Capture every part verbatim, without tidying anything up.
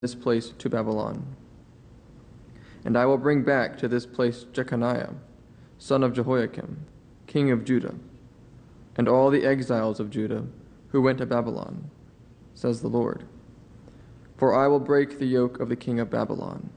this place to Babylon. And I will bring back to this place Jeconiah, son of Jehoiakim, king of Judah, and all the exiles of Judah who went to Babylon, says the Lord. For I will break the yoke of the king of Babylon.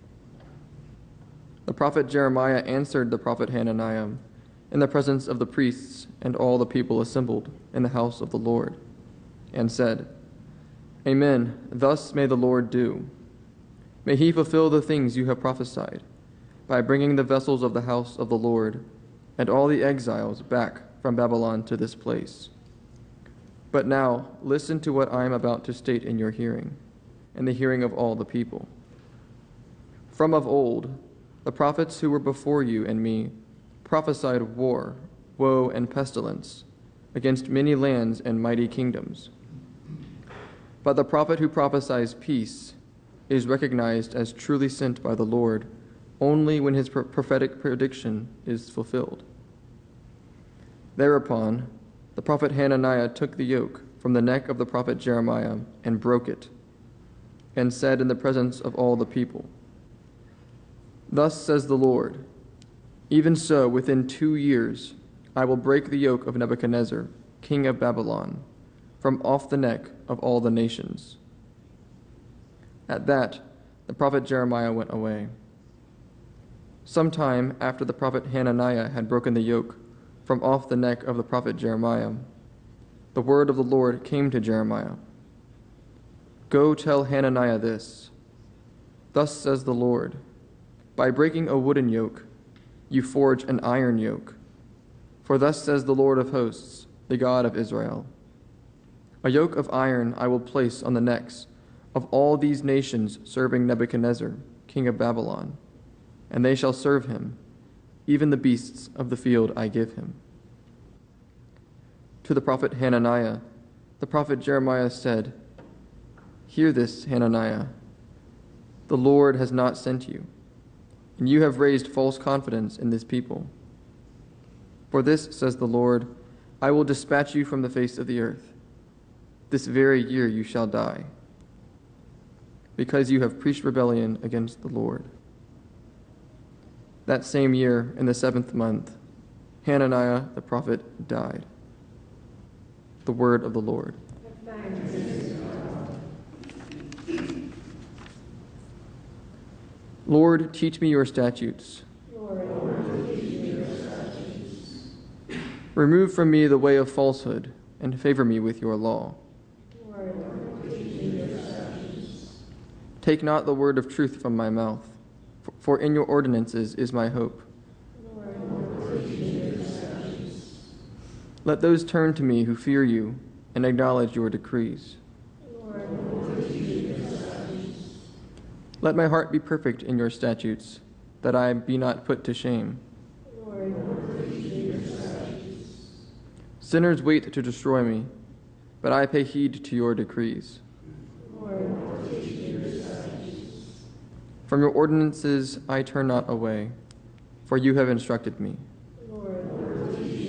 The prophet Jeremiah answered the prophet Hananiah in the presence of the priests and all the people assembled in the house of the Lord, and said, Amen, thus may the Lord do. May he fulfill the things you have prophesied, by bringing the vessels of the house of the Lord and all the exiles back from Babylon to this place. But now listen to what I am about to state in your hearing, in the hearing of all the people. From of old, the prophets who were before you and me prophesied war, woe, and pestilence against many lands and mighty kingdoms. But the prophet who prophesies peace is recognized as truly sent by the Lord only when his prophetic prediction is fulfilled. Thereupon, the prophet Hananiah took the yoke from the neck of the prophet Jeremiah and broke it, and said in the presence of all the people, Thus says the Lord, even so within two years I will break the yoke of Nebuchadnezzar, king of Babylon, from off the neck of all the nations. At that, the prophet Jeremiah went away. Sometime after the prophet Hananiah had broken the yoke from off the neck of the prophet Jeremiah, the word of the Lord came to Jeremiah. Go tell Hananiah this. Thus says the Lord, by breaking a wooden yoke, you forge an iron yoke. For thus says the Lord of hosts, the God of Israel, a yoke of iron I will place on the necks of all these nations serving Nebuchadnezzar, king of Babylon, and they shall serve him, even the beasts of the field I give him. To the prophet Hananiah, the prophet Jeremiah said, Hear this, Hananiah. The Lord has not sent you, and you have raised false confidence in this people. For this, says the Lord, I will dispatch you from the face of the earth. This very year you shall die, because you have preached rebellion against the Lord. That same year, in the seventh month, Hananiah the prophet died. The word of the Lord. Lord, teach me your statutes. Lord, teach me your statutes. Remove from me the way of falsehood, and favor me with your law. Lord, teach me your statutes. Take not the word of truth from my mouth, for in your ordinances is my hope. Lord, teach me your statutes. Let those turn to me who fear you and acknowledge your decrees. Lord, teach me your statutes. Let my heart be perfect in your statutes, that I be not put to shame. Lord, teach me your statutes. Sinners wait to destroy me, but I pay heed to your decrees. Lord, teach me your statutes. From your ordinances I turn not away, for you have instructed me.